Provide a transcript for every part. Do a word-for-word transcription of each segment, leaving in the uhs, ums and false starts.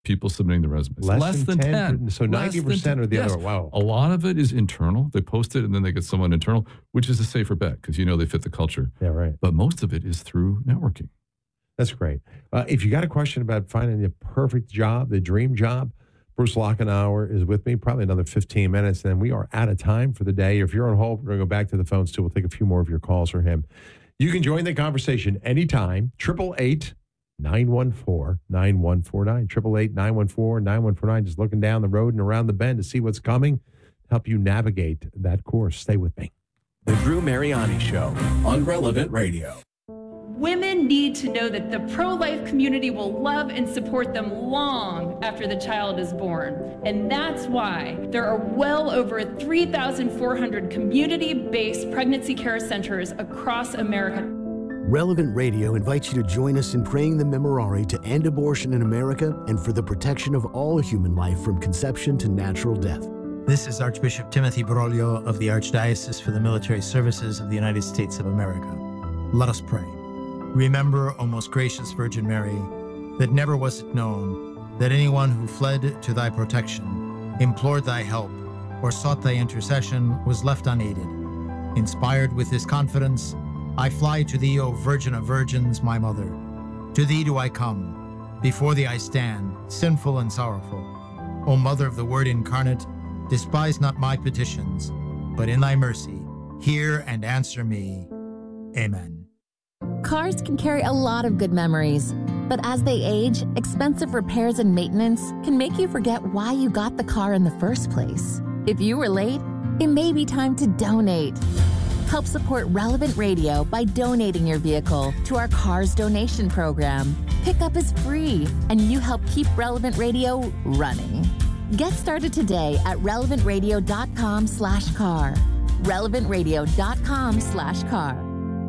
people submitting the resumes. Less, Less than, than ten. ten. So ninety percent are the yes. other. Wow. A lot of it is internal. They post it and then they get someone internal, which is a safer bet because you know they fit the culture. Yeah, right. But most of it is through networking. That's great. Uh, if you got a question about finding the perfect job, the dream job, Bruce Lochenauer is with me, probably another fifteen minutes, and then we are out of time for the day. If you're on hold, we're going to go back to the phones, too. We'll take a few more of your calls for him. You can join the conversation anytime, eight eight eight, nine one four, nine one four nine, eight eight eight, nine one four, nine one four nine, just looking down the road and around the bend to see what's coming, help you navigate that course. Stay with me. The Drew Mariani Show on Relevant Radio. Women need to know that the pro-life community will love and support them long after the child is born. And that's why there are well over three thousand four hundred community-based pregnancy care centers across America. Relevant Radio invites you to join us in praying the Memorare to end abortion in America and for the protection of all human life from conception to natural death. This is Archbishop Timothy Broglio of the Archdiocese for the Military Services of the United States of America. Let us pray. Remember, O most gracious Virgin Mary, that never was it known that anyone who fled to thy protection, implored thy help, or sought thy intercession was left unaided. Inspired with this confidence, I fly to thee, O Virgin of Virgins, my mother. To thee do I come. Before thee I stand, sinful and sorrowful. O Mother of the Word incarnate, despise not my petitions, but in thy mercy, hear and answer me. Amen. Cars can carry a lot of good memories, but as they age, expensive repairs and maintenance can make you forget why you got the car in the first place. If you were late, it may be time to donate. Help support Relevant Radio by donating your vehicle to our Cars Donation Program. Pickup is free, and you help keep Relevant Radio running. Get started today at relevantradio.com slash car. relevantradio.com slash car.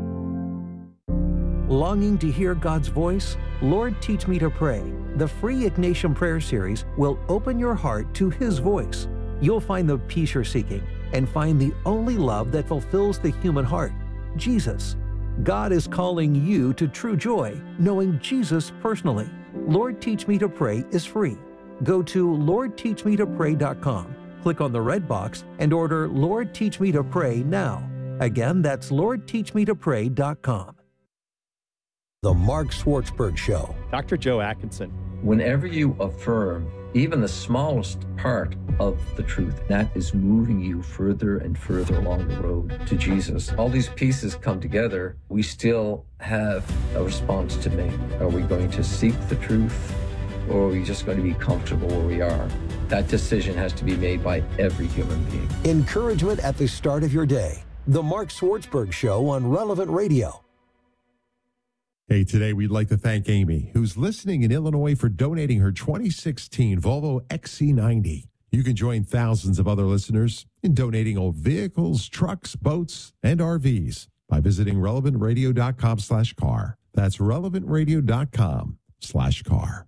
Longing to hear God's voice? Lord, Teach Me to Pray. The free Ignatian Prayer Series will open your heart to His voice. You'll find the peace you're seeking and find the only love that fulfills the human heart, Jesus. God is calling you to true joy, knowing Jesus personally. Lord, Teach Me to Pray is free. Go to lord teach me to pray dot com, click on the red box, and order Lord, Teach Me to Pray now. Again, that's lord teach me to pray dot com. The Mark Schwartzberg Show. Doctor Joe Atkinson. Whenever you affirm even the smallest part of the truth, that is moving you further and further along the road to Jesus. All these pieces come together. We still have a response to make. Are we going to seek the truth, or are we just going to be comfortable where we are? That decision has to be made by every human being. Encouragement at the start of your day. The Mark Schwartzberg Show on Relevant Radio. Hey, today we'd like to thank Amy, who's listening in Illinois, for donating her twenty sixteen Volvo X C ninety. You can join thousands of other listeners in donating old vehicles, trucks, boats, and R Vs by visiting relevantradio.com slash car. That's relevantradio.com slash car.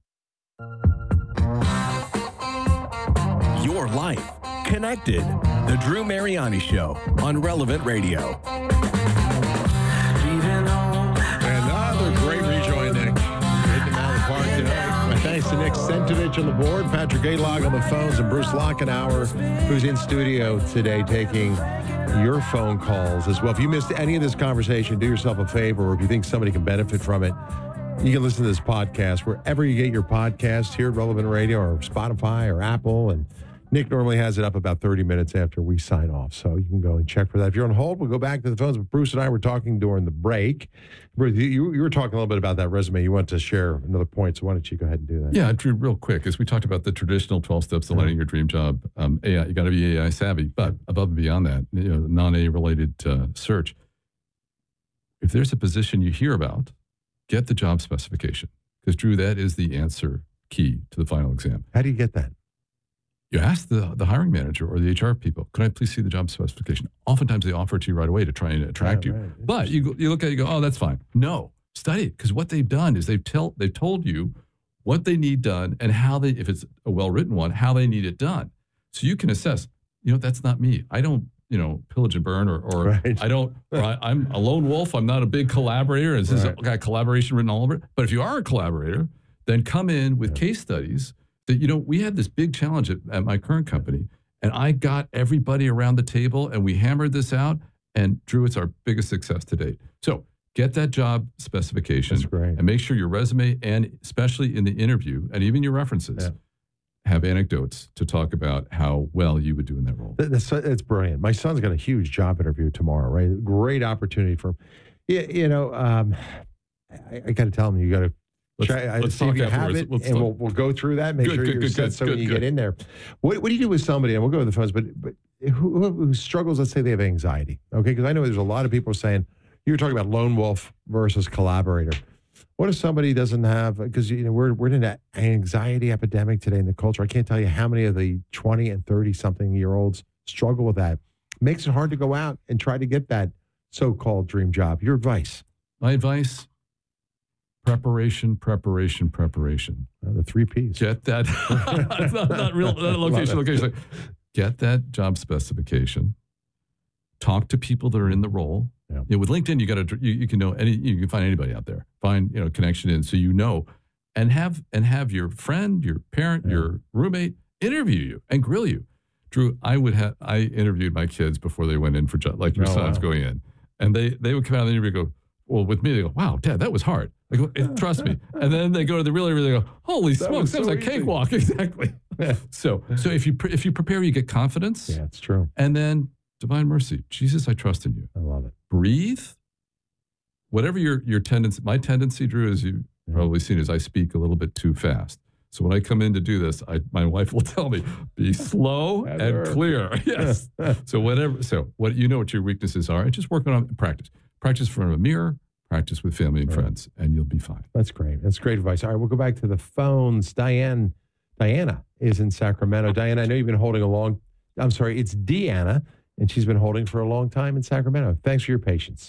Your life connected. The Drew Mariani Show on Relevant Radio. Another great rejoin, Nick. Hitting him out of the park tonight. My thanks to Nick Sentovich on the board, Patrick Galog on the phones, and Bruce Lochenauer, who's in studio today taking your phone calls as well. If you missed any of this conversation, do yourself a favor, or if you think somebody can benefit from it, you can listen to this podcast wherever you get your podcasts, here at Relevant Radio or Spotify or Apple. And Nick normally has it up about thirty minutes after we sign off, so you can go and check for that. If you're on hold, we'll go back to the phones. But Bruce and I were talking during the break. Bruce, you, you were talking a little bit about that resume. You want to share another point, so why don't you go ahead and do that? Yeah, Drew, real quick, as we talked about the traditional twelve steps to landing your dream job, um, A I, you got to be A I savvy, but above and beyond that, you know, non-A I related uh, search. If there's a position you hear about, get the job specification, because Drew, that is the answer key to the final exam. How do you get that? You ask the, the hiring manager or the H R people, could I please see the job specification? Oftentimes they offer it to you right away to try and attract right, you. right. But you you look at it, you go, oh, that's fine. No, study it, because what they've done is they've, tell, they've told you what they need done and how they, if it's a well-written one, how they need it done. So you can assess, you know, that's not me. I don't, you know, pillage and burn, or, or right. I don't, or I, I'm a lone wolf. I'm not a big collaborator. This right. is got collaboration written all over it. But if you are a collaborator, then come in with yeah. case studies that, you know, we had this big challenge at, at my current company, and I got everybody around the table and we hammered this out, and Drew, it's our biggest success to date. So get that job specification. That's great. And make sure your resume, and especially in the interview and even your references, Yeah. have anecdotes to talk about how well you would do in that role. That- That's, that's brilliant. My son's got a huge job interview tomorrow, right? Great opportunity for him. You, you know, um, I, I got to tell him, you got to Let's- try, I let's see if talk you have afterwards. it, Let's and talk. we'll, we'll go through that, make Good, sure good, you're good, set good, so when good, you good. get in there. What, what do you do with somebody, and we'll go to the phones, but, but who, who who struggles, let's say they have anxiety, okay? Because I know there's a lot of people saying, you were talking about lone wolf versus collaborator. What if somebody doesn't have, because you know we're we're in an anxiety epidemic today in the culture. I can't tell you how many of the twenty and thirty something year olds struggle with that. Makes it hard to go out and try to get that so-called dream job. Your advice? My advice, preparation, preparation, preparation. Uh, the three Ps. Get that, it's not, not real, not location, Love it. location. Get that job specification. Talk to people that are in the role. Yeah. You know, with LinkedIn, you got to, you, you can know any, you can find anybody out there. Find, you know, connection in, so you know, and have, and have your friend, your parent, Yeah. your roommate interview you and grill you. Drew, I would have, I interviewed my kids before they went in for job, like your Oh, son's wow. going in, and they, they would come out of the interview and go, well, with me, they go, wow, Dad, that was hard. I go, "Eh, trust me. And then they go to the real interview, they go, holy That smokes, was that was so a easy." cakewalk. Exactly. So, so if you, pre- if you prepare, you get confidence, Yeah, it's true. and then divine mercy. Jesus, I trust in you. I love it. Breathe. Whatever your, your tendency, my tendency, Drew, as you've Yeah. probably seen, is I speak a little bit too fast. So when I come in to do this, I, my wife will tell me, be slow and Heather. clear. Yes. So whatever, so what, you know what your weaknesses are, and just work on practice. Practice in front of a mirror, practice with family and Right. friends, and you'll be fine. That's great. That's great advice. All right, we'll go back to the phones. Diane, Diana is in Sacramento. Diana, I know you've been holding a long, I'm sorry, it's Deanna, and she's been holding for a long time in Sacramento. Thanks for your patience.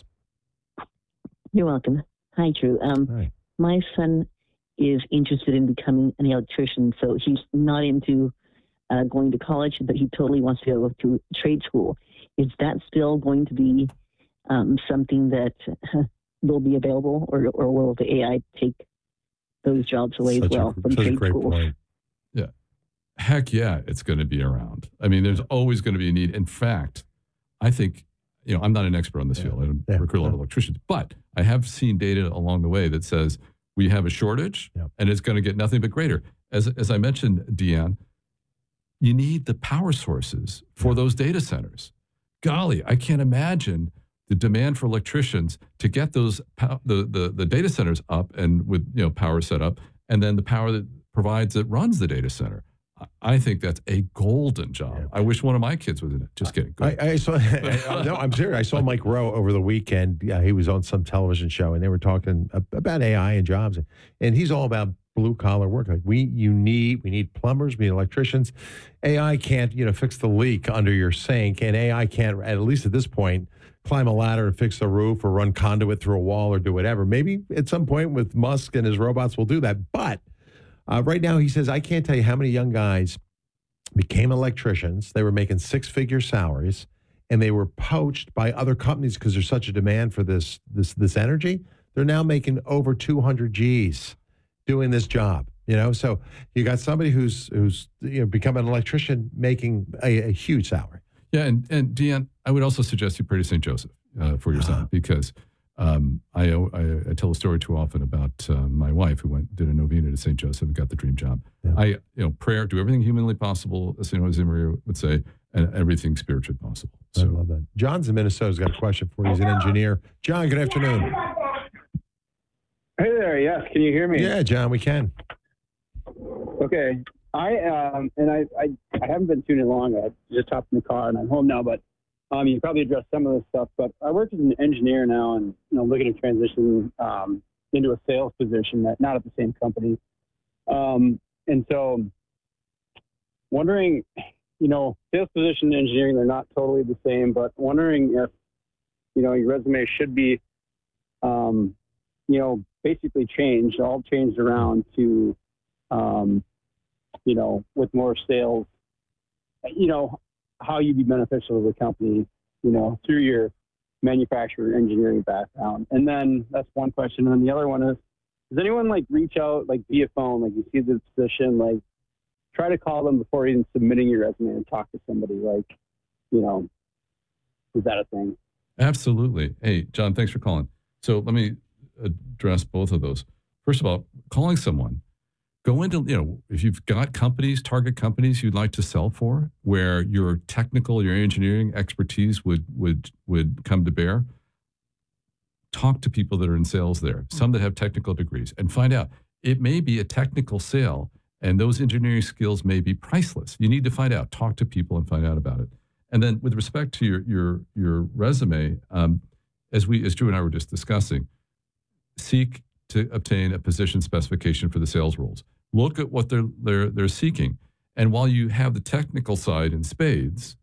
You're welcome. Hi, Drew. Um, Hi. my son is interested in becoming an electrician, so he's not into uh, going to college, but he totally wants to go to trade school. Is that still going to be um, something that uh, will be available, or, or will the A I take those jobs away Such as well a, from such a trade great schools? point. Heck yeah, it's going to be around. I mean, there's always going to be a need. In fact, I think, you know, I'm not an expert on this Yeah. field. I don't Yeah. recruit a lot of electricians, but I have seen data along the way that says we have a shortage, Yeah. and it's going to get nothing but greater. As, as I mentioned, Deanne, you need the power sources for those data centers. Golly, I can't imagine the demand for electricians to get those pow- the, the the data centers up and with, you know, power set up, and then the power that provides that runs the data center. I- I think that's a golden job. Yeah. I wish one of my kids was in it. Just kidding. Go I, ahead. I saw, no, I'm serious. I saw Mike Rowe over the weekend. Yeah, he was on some television show, and they were talking ab- about A I and jobs, and he's all about blue collar work. Like we, you need, we need plumbers, we need electricians. A I can't, you know, fix the leak under your sink, and A I can't, at least at this point, climb a ladder and fix the roof or run conduit through a wall or do whatever. Maybe at some point with Musk and his robots will do that, but uh, right now he says, I can't tell you how many young guys became electricians. They were making six-figure salaries, and they were poached by other companies because there's such a demand for this this this energy. They're now making over two hundred G's doing this job. You know, so you got somebody who's who's you know become an electrician making a, a huge salary. Yeah, and and Deanne, I would also suggest you pray to Saint Joseph uh, for your son, because um, I, I I tell a story too often about uh, my wife who went did a novena to Saint Joseph and got the dream job. Yeah. I you know prayer, do everything humanly possible, as Saint Jose Maria would say, and everything spiritually possible. I So love that. John's in Minnesota. He's got a question for you. He's an engineer. John, good afternoon. Hey there, yes, can you hear me? Yeah, John, we can. Okay. I um and I, I I haven't been tuning long. I just hopped in the car and I'm home now, but um you probably addressed some of this stuff, but I work as an engineer now and you know looking to transition um into a sales position that not at the same company. Um and so wondering, you know, sales position and engineering, they're not totally the same, but wondering if, you know, your resume should be um, you know, basically changed, all changed around to um you know, with more sales, you know, how you'd be beneficial to the company, you know, through your manufacturer engineering background. And then that's one question. And then the other one is, does anyone like reach out like via phone, like you see the position, like try to call them before even submitting your resume and talk to somebody. Like, you know, is that a thing? Absolutely. Hey, John, thanks for calling. So let me address both of those. First of all, calling someone, go into, you know, if you've got companies, target companies you'd like to sell for, where your technical, your engineering expertise would would would come to bear, talk to people that are in sales there, some that have technical degrees, and find out. It may be a technical sale, and those engineering skills may be priceless. You need to find out, talk to people and find out about it. And then with respect to your your your resume, um, as we as Drew and I were just discussing, seek to obtain a position specification for the sales roles. Look at what they're they're they're seeking. And while you have the technical side in spades,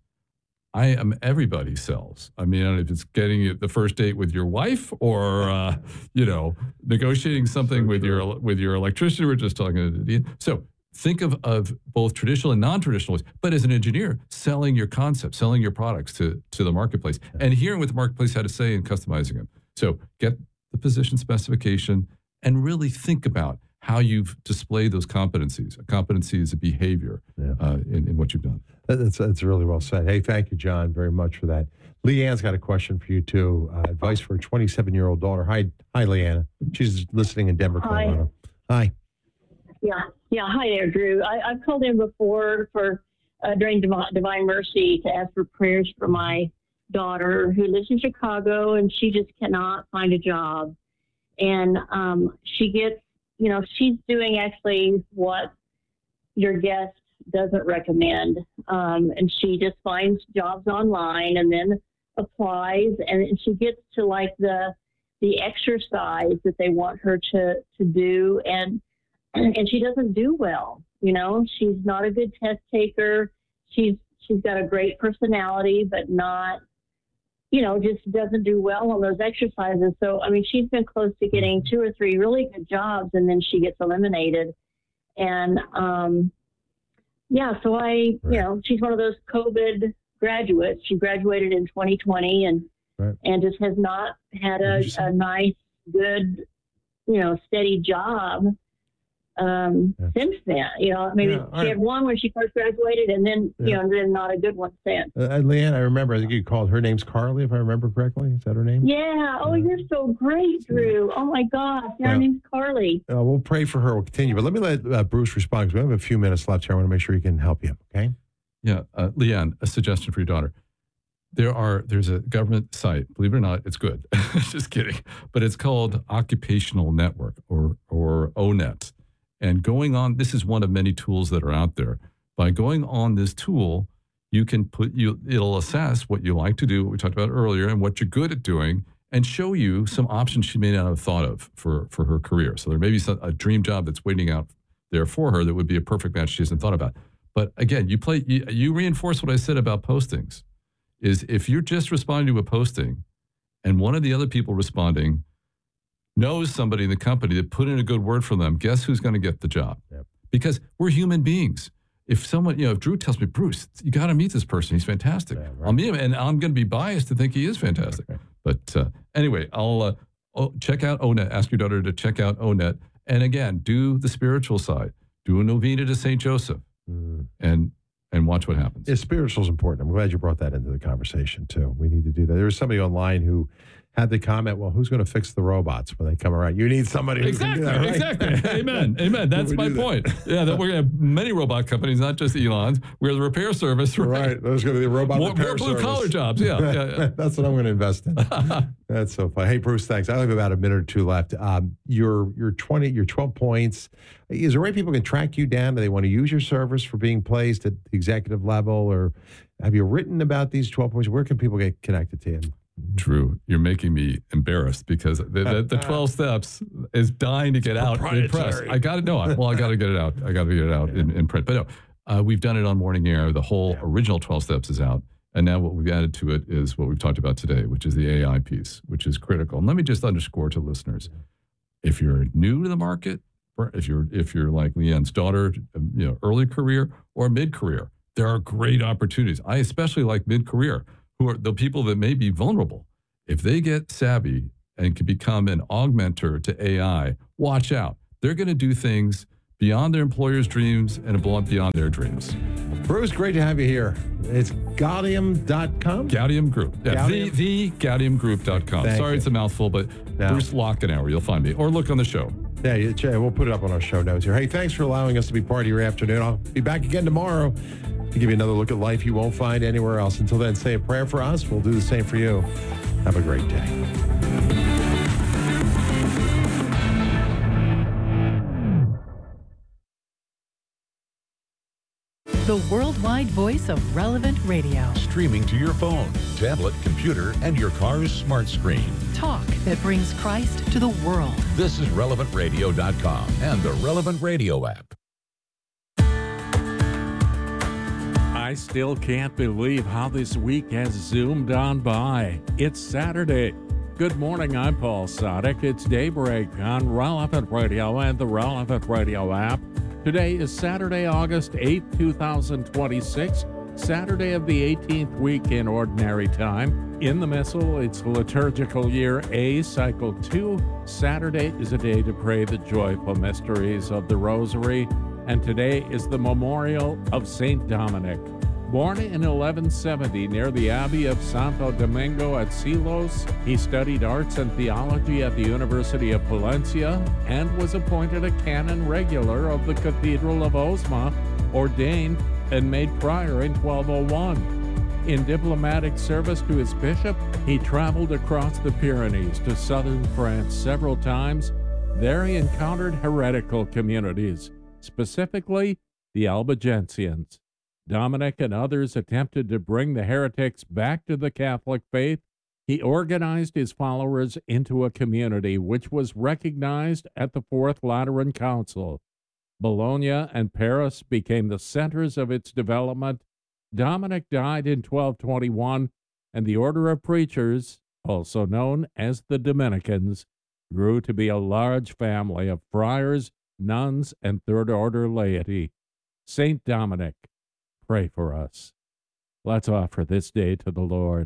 I am everybody sells. I mean, I don't know if it's getting you the first date with your wife or uh, you know, negotiating something with your with your electrician. We're just talking to so think of, of both traditional and non-traditional ways, but as an engineer, selling your concepts, selling your products to to the marketplace, and hearing what the marketplace had to say and customizing them. So get the position specification and really think about how you've displayed those competencies. A competency is a behavior yeah. uh, in, in what you've done. That's, that's really well said. Hey, thank you, John, very much for that. Leanne's got a question for you, too. Uh, advice for a twenty-seven-year-old daughter. Hi, hi, Leanna. She's listening in Denver, Colorado. Hi. Hi. Yeah, yeah. Hi there, Drew. I, I've called in before for uh, during Divine, Divine Mercy to ask for prayers for my daughter who lives in Chicago, and she just cannot find a job. And um, she gets, you know, she's doing actually what your guest doesn't recommend. Um, and she just finds jobs online and then applies, and she gets to like the the exercise that they want her to, to do. And and she doesn't do well. You know, she's not a good test taker. She's she's got a great personality, but not, you know, just doesn't do well on those exercises. So, I mean, she's been close to getting two or three really good jobs, and then she gets eliminated. And, um, yeah, so I, you know, she's one of those COVID graduates. She graduated in twenty twenty and, right. and just has not had a, a nice, good, you know, steady job um yeah. since then. You know, maybe yeah, she right. had one when she first graduated, and then yeah. you know, then not a good one since. Uh, Leanne, I remember. I think you called her name's Carly, if I remember correctly. Is that her name? Yeah. Oh, yeah. You're so great, Drew. Oh my gosh, yeah, her name's Carly. Uh, we'll pray for her. We'll continue, but let me let uh, Bruce respond because we have a few minutes left here. I want to make sure he can help you. Okay. Yeah, uh, Leanne, a suggestion for your daughter. There are there's a government site. Believe it or not, it's good. Just kidding, but it's called Occupational Network or or O net. And going on, this is one of many tools that are out there. By going on this tool, you can put you. It'll assess what you like to do, what we talked about earlier, and what you're good at doing, and show you some options she may not have thought of for for her career. So there may be some, a dream job that's waiting out there for her that would be a perfect match she hasn't thought about. But again, you play. You, you reinforce what I said about postings. Is if you're just responding to a posting, and one of the other people responding knows somebody in the company that put in a good word for them, guess who's going to get the job? Yep. Because we're human beings. If someone, you know, if Drew tells me, Bruce, you got to meet this person. He's fantastic. Yeah, right. I'll meet him, and I'm going to be biased to think he is fantastic. Okay. But uh, anyway, I'll uh, oh, check out O net. Ask your daughter to check out O net. And again, do the spiritual side. Do a novena to Saint Joseph, mm. and and watch what happens. Yeah, spiritual is important. I'm glad you brought that into the conversation too. We need to do that. There was somebody online who had the comment, well, who's going to fix the robots when they come around? You need somebody who exactly, can do that, right? Exactly. Amen. Amen. That's my point. That? Yeah, that we're going to have many robot companies, not just Elon's. We're the repair service. Right. right. There's going to be a robot more, repair more blue service. collar jobs. Yeah. yeah, yeah. That's what I'm going to invest in. That's so fun. Hey, Bruce, thanks. I have about a minute or two left. Um, your your twenty, your twelve points. Is there a way people can track you down? Do they want to use your service for being placed at the executive level, or have you written about these twelve points? Where can people get connected to you? Drew, you're making me embarrassed because the, the, the twelve steps is dying to get out in press. I got to know. Well, I got to get it out. I got to get it out yeah. in, in print. But no, uh, we've done it on Morning Air. The whole yeah. original twelve steps is out. And now what we've added to it is what we've talked about today, which is the A I piece, which is critical. And let me just underscore to listeners, if you're new to the market, if you're if you're like Leanne's daughter, you know, early career or mid-career, there are great opportunities. I especially like mid-career, who are the people that may be vulnerable. If they get savvy and can become an augmenter to A I, watch out. They're going to do things beyond their employers' dreams and above beyond their dreams. Bruce, great to have you here. It's Gaudium dot com? Gaudium Group. Yeah, Gaudium? the, the Gaudium Group dot com. Thank Sorry, you. it's a mouthful, but No. Bruce Lockenauer, you'll find me. Or look on the show. Yeah, you- yeah, we'll put it up on our show notes here. Hey, thanks for allowing us to be part of your afternoon. I'll be back again tomorrow to give you another look at life you won't find anywhere else. Until then, say a prayer for us. We'll do the same for you. Have a great day. The worldwide voice of Relevant Radio. Streaming to your phone, tablet, computer, and your car's smart screen. Talk that brings Christ to the world. This is relevant radio dot com and the Relevant Radio app. I still can't believe how this week has zoomed on by. It's Saturday. Good morning, I'm Paul Sadek. It's Daybreak on Relevant Radio and the Relevant Radio app. Today is Saturday, August eighth, two thousand twenty-six, Saturday of the eighteenth week in Ordinary Time. In the Missal, it's liturgical year A, cycle two. Saturday is a day to pray the joyful mysteries of the Rosary, and today is the memorial of Saint Dominic. Born in eleven seventy near the Abbey of Santo Domingo at Silos, he studied arts and theology at the University of Palencia and was appointed a canon regular of the Cathedral of Osma, ordained and made prior in twelve oh one. In diplomatic service to his bishop, he traveled across the Pyrenees to southern France several times. There he encountered heretical communities, specifically the Albigensians. Dominic and others attempted to bring the heretics back to the Catholic faith. He organized his followers into a community which was recognized at the Fourth Lateran Council. Bologna and Paris became the centers of its development. Dominic died in twelve twenty-one, and the order of preachers, also known as the Dominicans, grew to be a large family of friars, nuns, and third-order laity. Saint Dominic, pray for us. Let's offer this day to the Lord.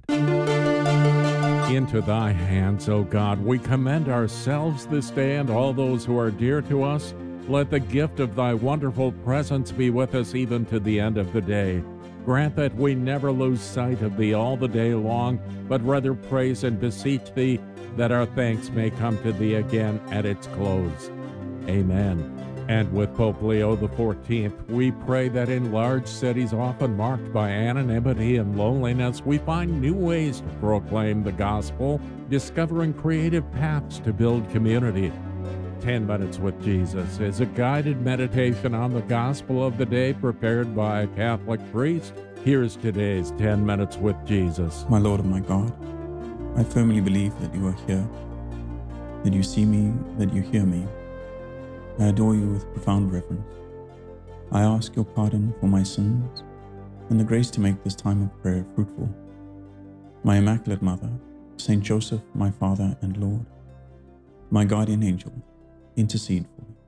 Into thy hands, O God, we commend ourselves this day and all those who are dear to us. Let the gift of thy wonderful presence be with us even to the end of the day. Grant that we never lose sight of thee all the day long, but rather praise and beseech thee that our thanks may come to thee again at its close. Amen. And with Pope Leo the fourteenth, we pray that in large cities often marked by anonymity and loneliness, we find new ways to proclaim the gospel, discovering creative paths to build community. Ten Minutes with Jesus is a guided meditation on the gospel of the day prepared by a Catholic priest. Here's today's Ten Minutes with Jesus. My Lord and my God, I firmly believe that you are here, that you see me, that you hear me. I adore you with profound reverence. I ask your pardon for my sins and the grace to make this time of prayer fruitful. My Immaculate Mother, Saint Joseph, my Father and Lord, my guardian angel, intercede for me.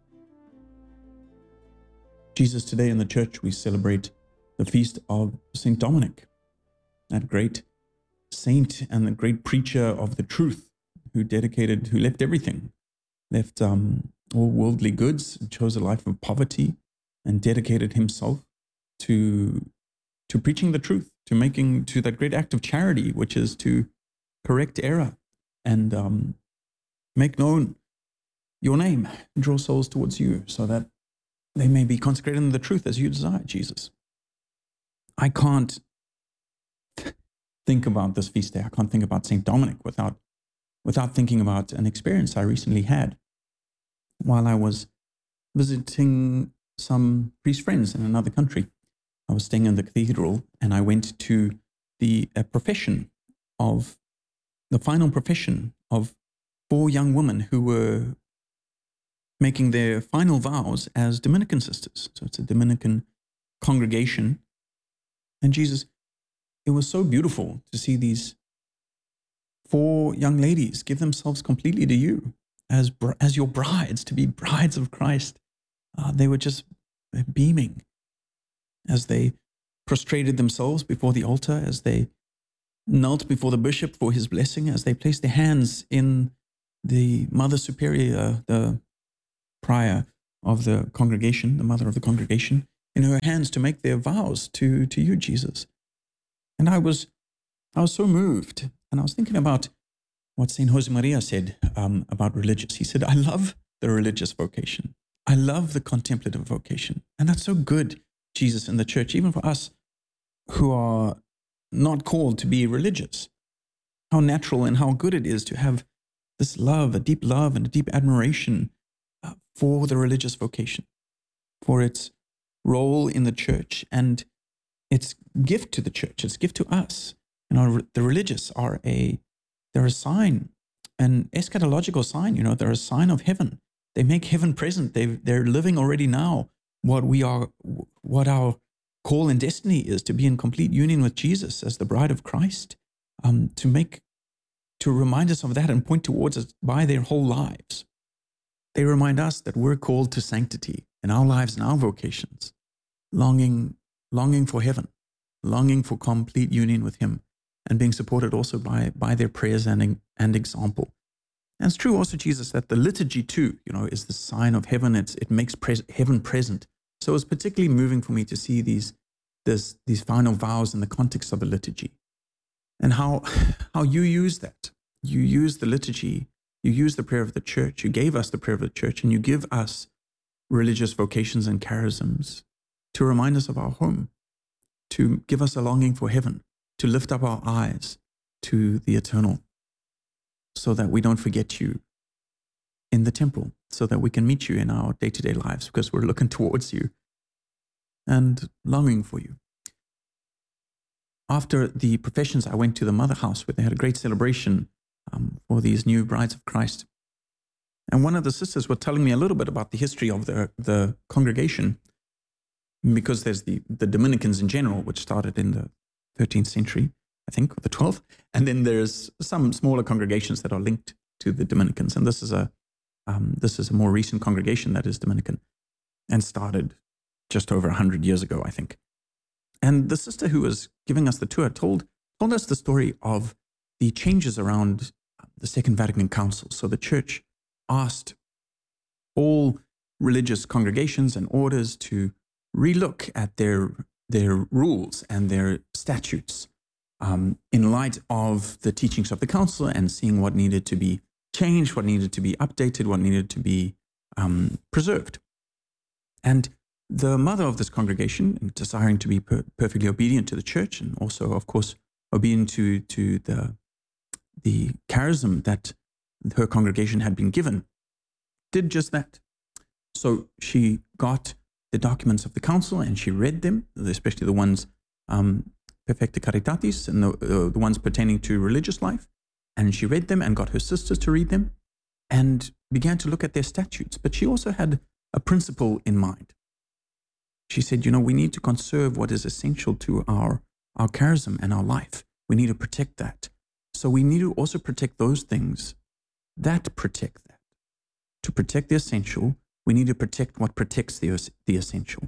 Jesus, today in the church we celebrate the feast of Saint Dominic, that great saint and the great preacher of the truth who dedicated, who left everything, left um, all worldly goods, chose a life of poverty, and dedicated himself to to preaching the truth, to making, to that great act of charity, which is to correct error and um, make known your name, and draw souls towards you so that they may be consecrated in the truth as you desire, Jesus. I can't think about this feast day. I can't think about Saint Dominic without without thinking about an experience I recently had while I was visiting some priest friends in another country. I was staying in the cathedral and I went to the uh, profession of, the final profession of four young women who were making their final vows as Dominican sisters. So it's a Dominican congregation. And Jesus, it was so beautiful to see these four young ladies give themselves completely to you as as your brides, to be brides of Christ. Uh, they were just beaming as they prostrated themselves before the altar, as they knelt before the bishop for his blessing, as they placed their hands in the Mother Superior, the prior, of the congregation, the mother of the congregation, in her hands to make their vows to, to you, Jesus. And I was, I was so moved. And I was thinking about what Saint Josemaria said um, about religious. He said, I love the religious vocation. I love the contemplative vocation. And that's so good, Jesus, in the church, even for us who are not called to be religious. How natural and how good it is to have this love, a deep love and a deep admiration uh, for the religious vocation, for its role in the church and its gift to the church, its gift to us. You know, the religious are a, they're a sign, an eschatological sign, you know, they're a sign of heaven. They make heaven present. They they're living already now what we are, what our call and destiny is, to be in complete union with Jesus as the bride of Christ, um, to make, to remind us of that and point towards us by their whole lives. They remind us that we're called to sanctity in our lives and our vocations, longing, longing for heaven, longing for complete union with Him, and being supported also by, by their prayers and, and example. And it's true also, Jesus, that the liturgy too, you know, is the sign of heaven. It's, it makes pres- heaven present. So it's particularly moving for me to see these, this, these final vows in the context of a liturgy, and how, how you use that. You use the liturgy, you use the prayer of the church, you gave us the prayer of the church, and you give us religious vocations and charisms to remind us of our home, to give us a longing for heaven, to lift up our eyes to the eternal, so that we don't forget you in the temple, so that we can meet you in our day-to-day lives, because we're looking towards you and longing for you. After the professions, I went to the Mother House, where they had a great celebration um, for these new brides of Christ. And one of the sisters were telling me a little bit about the history of the, the congregation, because there's the, the Dominicans in general, which started in the thirteenth century, I think, or the twelfth. And then there's some smaller congregations that are linked to the Dominicans. And this is a um, this is a more recent congregation that is Dominican and started just over one hundred years ago, I think. And the sister who was giving us the tour told, told us the story of the changes around the Second Vatican Council. So the church asked all religious congregations and orders to relook at their, their rules and their statutes um, in light of the teachings of the council, and seeing what needed to be changed, what needed to be updated, what needed to be um, preserved. And the mother of this congregation, desiring to be per- perfectly obedient to the church, and also, of course, obedient to, to the, the charism that her congregation had been given, did just that. So she got the documents of the council and she read them, especially the ones um, Perfecta Caritatis and the, uh, the ones pertaining to religious life. And she read them and got her sisters to read them and began to look at their statutes. But she also had a principle in mind. She said, you know, we need to conserve what is essential to our, our charism and our life. We need to protect that. So we need to also protect those things that protect that. To protect the essential, we need to protect what protects the, the essential.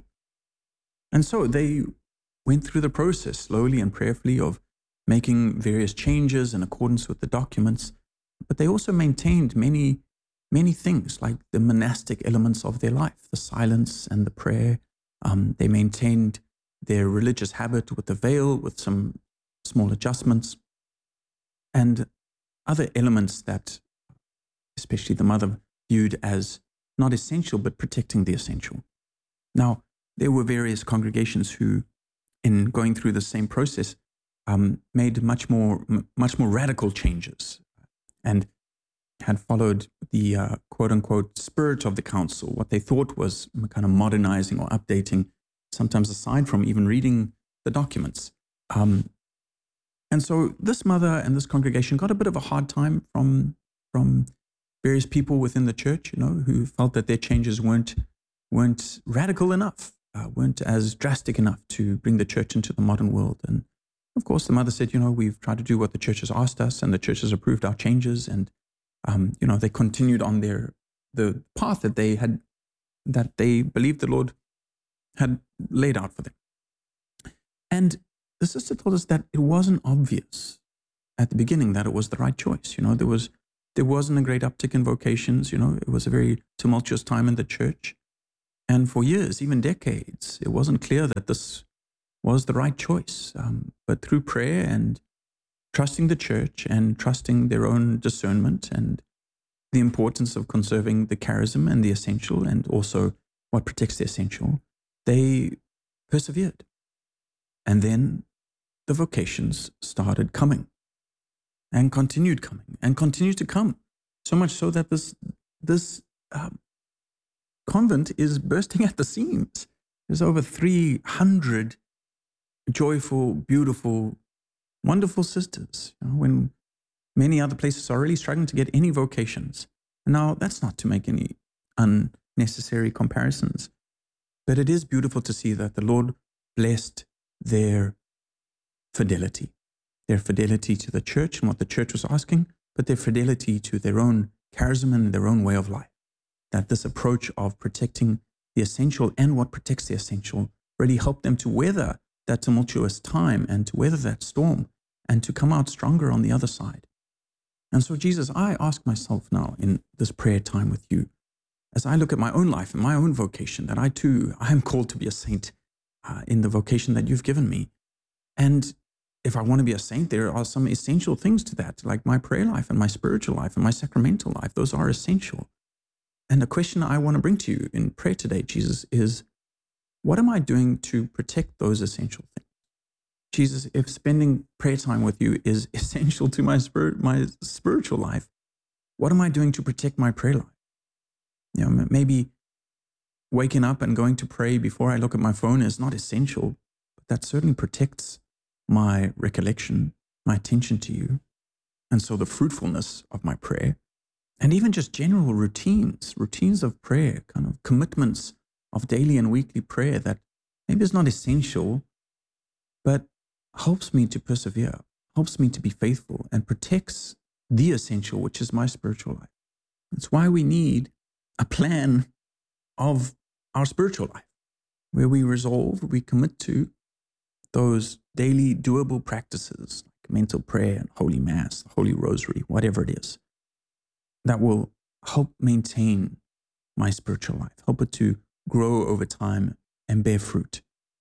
And so they went through the process slowly and prayerfully of making various changes in accordance with the documents, but they also maintained many, many things like the monastic elements of their life, the silence and the prayer. Um, they maintained their religious habit with the veil, with some small adjustments, and other elements that especially the mother viewed as not essential, but protecting the essential. Now, there were various congregations who, in going through the same process, um, made much more, m- much more radical changes and had followed the uh, quote-unquote spirit of the council, what they thought was kind of modernizing or updating, sometimes aside from even reading the documents. Um, and so this mother and this congregation got a bit of a hard time from, from various people within the church, you know, who felt that their changes weren't, weren't radical enough, uh, weren't as drastic enough to bring the church into the modern world. And of course, the mother said, you know, we've tried to do what the church has asked us, and the church has approved our changes, and Um, you know, they continued on their the path that they had, that they believed the Lord had laid out for them. And the sister told us that it wasn't obvious at the beginning that it was the right choice. You know, there was there wasn't a great uptick in vocations. You know, it was a very tumultuous time in the church. And for years, even decades, it wasn't clear that this was the right choice. Um, but through prayer and trusting the church and trusting their own discernment and the importance of conserving the charism and the essential and also what protects the essential, they persevered. And then the vocations started coming and continued coming and continued to come. So much so that this, this um, convent is bursting at the seams. There's over three hundred joyful, beautiful, wonderful sisters, you know, when many other places are really struggling to get any vocations. Now, that's not to make any unnecessary comparisons, but it is beautiful to see that the Lord blessed their fidelity, their fidelity to the church and what the church was asking, but their fidelity to their own charism and their own way of life. That this approach of protecting the essential and what protects the essential really helped them to weather that tumultuous time and to weather that storm and to come out stronger on the other side. And so, Jesus, I ask myself now in this prayer time with you, as I look at my own life and my own vocation, that I too, I am called to be a saint uh, in the vocation that you've given me. And if I want to be a saint, there are some essential things to that, like my prayer life and my spiritual life and my sacramental life. Those are essential. And the question I want to bring to you in prayer today, Jesus, is what am I doing to protect those essential things? Jesus, if spending prayer time with you is essential to my spirit, my spiritual life, what am I doing to protect my prayer life? You know, maybe waking up and going to pray before I look at my phone is not essential, but that certainly protects my recollection, my attention to you. And so the fruitfulness of my prayer, and even just general routines, routines of prayer, kind of commitments of daily and weekly prayer that maybe is not essential, but helps me to persevere, helps me to be faithful, and protects the essential, which is my spiritual life. That's why we need a plan of our spiritual life, where we resolve, we commit to those daily doable practices, like mental prayer and Holy Mass, Holy Rosary, whatever it is, that will help maintain my spiritual life, help it to grow over time and bear fruit.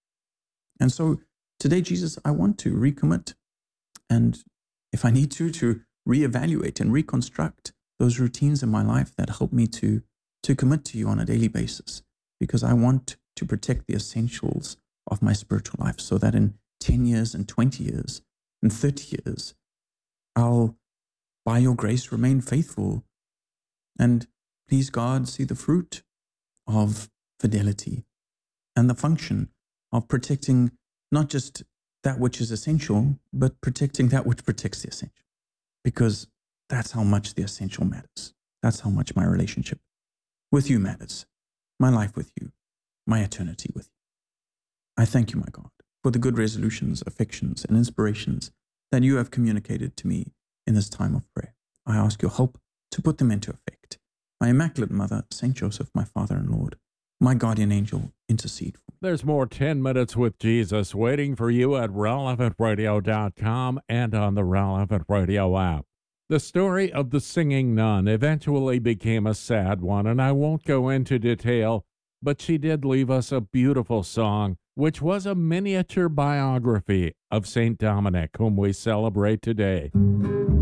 And so today, Jesus, I want to recommit and, if I need to, to reevaluate and reconstruct those routines in my life that help me to, to commit to you on a daily basis, because I want to protect the essentials of my spiritual life so that in ten years and twenty years and thirty years, I'll, by your grace, remain faithful and, please God, see the fruit of fidelity and the function of protecting not just that which is essential, but protecting that which protects the essential. Because that's how much the essential matters. That's how much my relationship with you matters. My life with you, my eternity with you. I thank you, my God, for the good resolutions, affections, and inspirations that you have communicated to me in this time of prayer. I ask your help to put them into effect. My Immaculate Mother, Saint Joseph, my Father and Lord, my guardian angel, intercede for me. There's more ten minutes with Jesus waiting for you at relevant radio dot com and on the Relevant Radio app. The story of the singing nun eventually became a sad one, and I won't go into detail, but she did leave us a beautiful song, which was a miniature biography of Saint Dominic, whom we celebrate today.